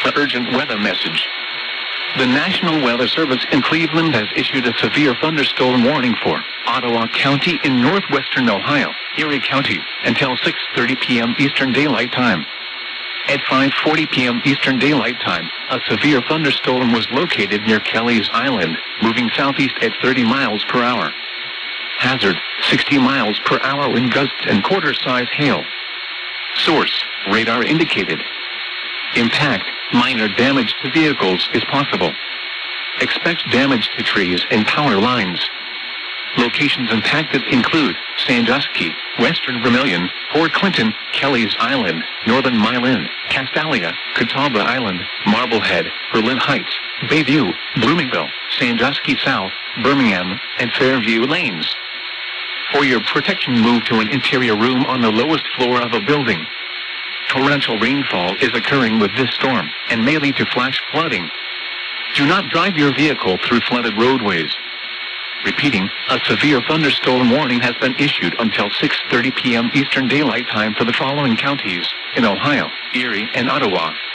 urgent weather message. The National Weather Service in Cleveland has issued a severe thunderstorm warning for Ottawa County in northwestern Ohio, Erie County, until 6:30 p.m. Eastern Daylight Time. At 5:40 p.m. Eastern Daylight Time, a severe thunderstorm was located near Kelly's Island, moving southeast at 30 miles per hour. Hazard, 60 miles per hour wind gusts and quarter-size hail. Source, radar indicated. Impact, minor damage to vehicles is possible. Expect damage to trees and power lines. Locations impacted include Sandusky, Western Vermilion, Port Clinton, Kelly's Island, Northern Milan, Castalia, Catawba Island, Marblehead, Berlin Heights, Bayview, Bloomingville, Sandusky South, Birmingham, and Fairview Lanes. For your protection, move to an interior room on the lowest floor of a building. Torrential rainfall is occurring with this storm and may lead to flash flooding. Do not drive your vehicle through flooded roadways. Repeating, a severe thunderstorm warning has been issued until 6:30 p.m. Eastern Daylight Time for the following counties in Ohio, Erie, and Ottawa.